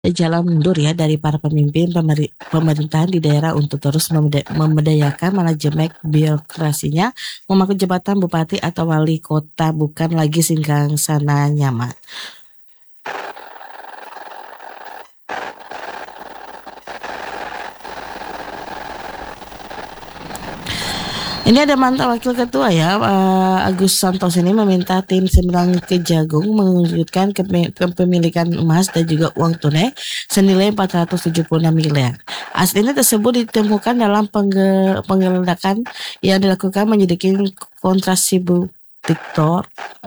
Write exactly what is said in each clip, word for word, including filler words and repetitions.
jalan mundur ya dari para pemimpin pemeri- pemerintahan di daerah untuk terus memeda- memberdayakan manajemen birokrasinya, memakai jabatan bupati atau wali kota bukan lagi singgang sana nyaman. Ini ada mantan wakil ketua ya, eh, Agus Santoso ini meminta tim Sembilan Kejagung mewujudkan kepe- kepemilikan emas dan juga uang tunai senilai empat ratus tujuh puluh enam miliar. Aset ini tersebut ditemukan dalam pengge- penggeledahan yang dilakukan menyidik kontrasibu Diktor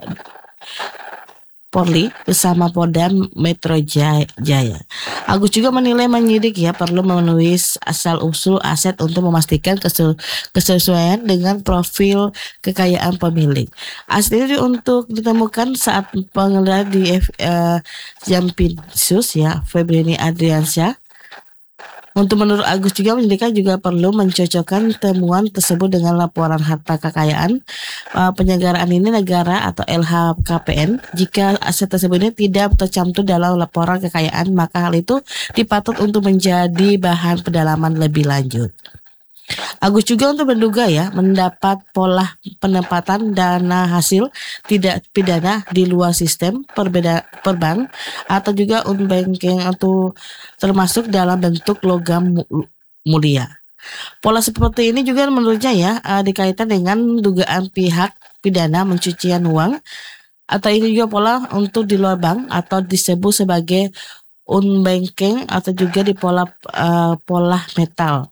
Polri bersama Polda Metro Jaya. Agus juga menilai menyidik ya perlu memenuhi asal-usul aset untuk memastikan kesu- kesesuaian dengan profil kekayaan pemilik. Aset ini untuk ditemukan saat penggeledahan di F, eh, Jampinsus ya, Febriani Adriansyah. Untuk menurut Agus juga penyelidikan juga perlu mencocokkan temuan tersebut dengan laporan harta kekayaan uh, penyelenggaraan ini negara atau L H K P N. Jika aset tersebut ini tidak tercantum dalam laporan kekayaan, maka hal itu dipatut untuk menjadi bahan pendalaman lebih lanjut. Agus juga untuk menduga ya mendapat pola penempatan dana hasil tidak pidana di luar sistem perbeda perbank atau juga unbanking atau termasuk dalam bentuk logam mulia. Pola seperti ini juga menurutnya ya uh, dikaitkan dengan dugaan pihak pidana mencucian uang atau ini juga pola untuk di luar bank atau disebut sebagai unbanking atau juga di pola uh, pola metal.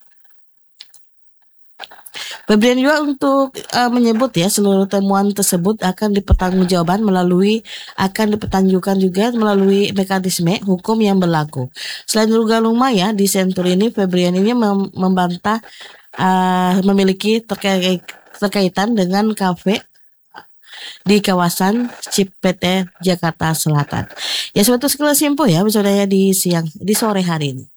Febrian juga untuk uh, menyebut ya seluruh temuan tersebut akan dipertanggungjawabkan melalui akan dipertanggungjawabkan juga melalui mekanisme hukum yang berlaku. Selain Ruga Luma ya di sentur ini Febrian ini mem- membantah uh, memiliki terkait terkaitan dengan kafe di kawasan Cipete Jakarta Selatan. Ya suatu sekilas info ya saudara di siang di sore hari ini.